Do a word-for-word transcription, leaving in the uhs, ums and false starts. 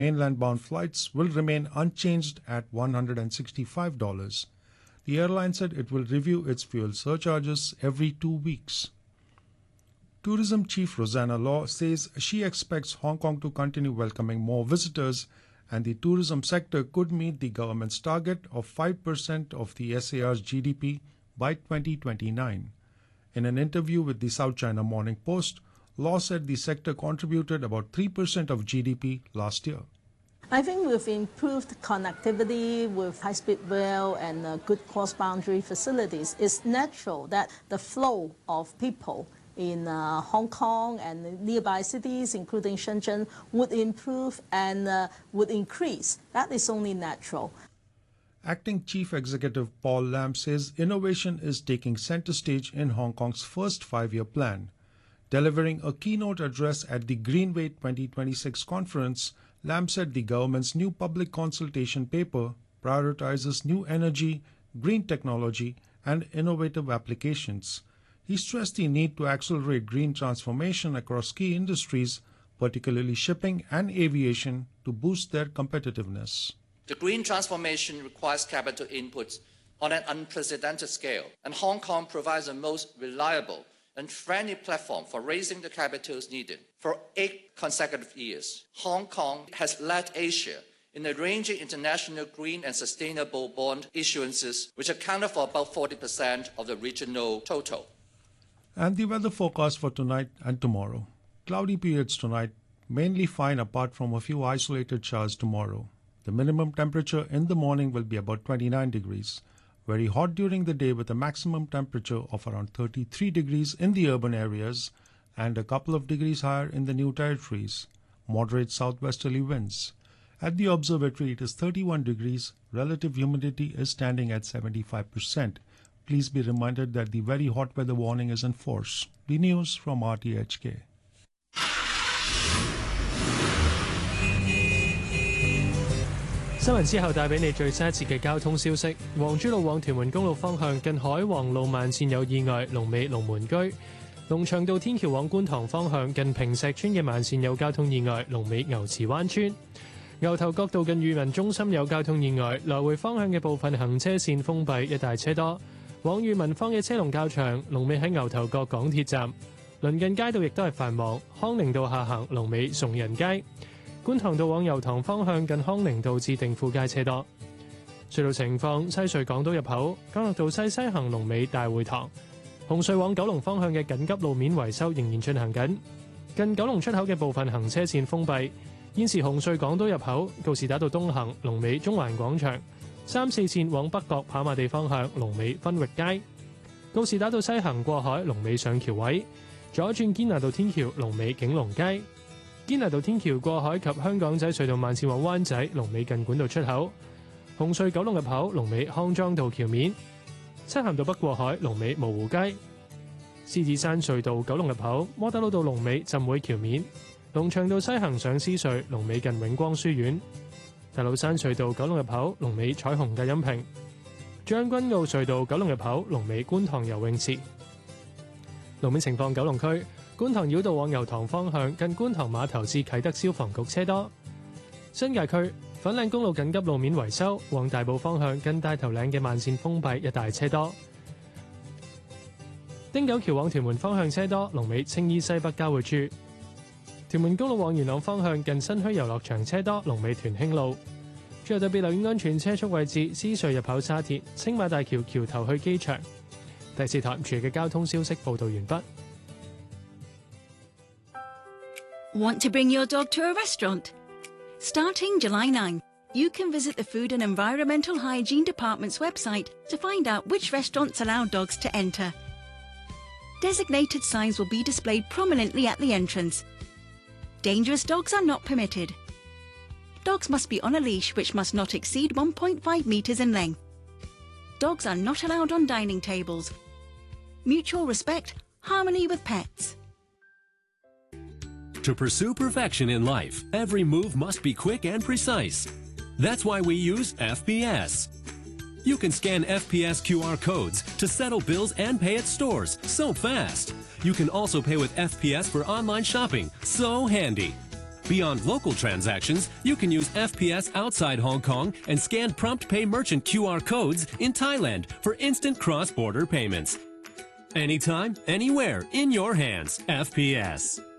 Mainland-bound flights will remain unchanged at one hundred sixty-five dollars. The airline said it will review its fuel surcharges every two weeks. Tourism chief Rosanna Law says she expects Hong Kong to continue welcoming more visitors, and the tourism sector could meet the government's target of five percent of the S A R's G D P by twenty twenty-nine. In an interview with the South China Morning Post, Law said the sector contributed about three percent of G D P last year. I think with improved connectivity, with high-speed rail and uh, good cross-boundary facilities, it's natural that the flow of people in uh, Hong Kong and nearby cities, including Shenzhen, would improve and uh, would increase. That is only natural. Acting Chief Executive Paul Lam says innovation is taking center stage in Hong Kong's first five-year plan. Delivering a keynote address at the Greenway twenty twenty-six conference, Lam said the government's new public consultation paper prioritizes new energy, green technology, and innovative applications. He stressed the need to accelerate green transformation across key industries, particularly shipping and aviation, to boost their competitiveness. The green transformation requires capital inputs on an unprecedented scale, and Hong Kong provides the most reliable and friendly platform for raising the capitals needed. For eight consecutive years, Hong Kong has led Asia in arranging international green and sustainable bond issuances, which accounted for about forty percent of the regional total. And the weather forecast for tonight and tomorrow. Cloudy periods tonight, mainly fine apart from a few isolated showers tomorrow. The minimum temperature in the morning will be about twenty-nine degrees. Very hot during the day with a maximum temperature of around thirty-three degrees in the urban areas and a couple of degrees higher in the new territories. Moderate southwesterly winds. At the observatory it is thirty-one degrees. Relative humidity is standing at seventy-five percent. Please be reminded that the very hot weather warning is in force. The news from R T H K. 新聞之後帶俾你最新一節嘅交通消息。皇珠路往屯門公路方向近海皇路慢線有意外，龍尾龍門居；龍翔道天橋往觀塘方向近坪石村嘅慢線有交通意外，龍尾牛池灣村；牛頭角道近裕民中心有交通意外，來回方向嘅部分行車線封閉，一帶車多。往裕民坊嘅車龍較長，龍尾喺牛頭角港鐵站；鄰近街道亦都係繁忙，康寧道下行龍尾崇仁街。觀塘道往油塘方向近康寧道至定富街車多。隧道情況：西隧港島入口、干諾道西西行龍尾大會堂；紅隧往九龍方向嘅緊急路面維修仍然進行緊，近九龍出口嘅部分行車線封閉。現時紅隧港島入口告士打道東行龍尾中環廣場，三四線往北角跑馬地方向龍尾分域街；告士打道西行過海龍尾上橋位，左轉堅拿道天橋龍尾景隆街。堅拿道天橋過海及香港仔隧道慢線往灣仔龍尾近管道出口，紅隧九龍入口龍尾康莊道橋面，漆咸道北過海龍尾蕪湖街，獅子山隧道九龍入口窩打老道龍尾浸會橋面，龍翔道西行上獅隧龍尾近永光書院，大老山隧道九龍入口龍尾彩虹隔音屏，將軍澳隧道九龍入口龍尾觀塘游泳池。路面情況：九龍區觀塘繞道往油塘方向近觀塘碼頭至啟德消防局車多；新界區粉嶺公路緊急路面維修，往大埔方向近大頭嶺嘅慢線封閉，一帶車多；汀九橋往屯門方向車多，龍尾青衣西北交匯處；屯門公路往元朗方向近新墟遊樂場車多，龍尾屯興路。最後特別留意安全車速位置：獅隧入口沙田、青馬大橋橋頭去機場。第四台全日嘅交通消息報導完畢。 Want to bring your dog to a restaurant? Starting July ninth, you can visit the Food and Environmental Hygiene Department's website to find out which restaurants allow dogs to enter. Designated signs will be displayed prominently at the entrance. Dangerous dogs are not permitted. Dogs must be on a leash which must not exceed one point five metres in length. Dogs are not allowed on dining tables. Mutual respect, harmony with pets. To pursue perfection in life, every move must be quick and precise. That's why we use F P S. You can scan F P S Q R codes to settle bills and pay at stores so fast. You can also pay with F P S for online shopping, so handy. Beyond local transactions, you can use F P S outside Hong Kong and scan Prompt Pay merchant Q R codes in Thailand for instant cross-border payments. Anytime, anywhere, in your hands, F P S.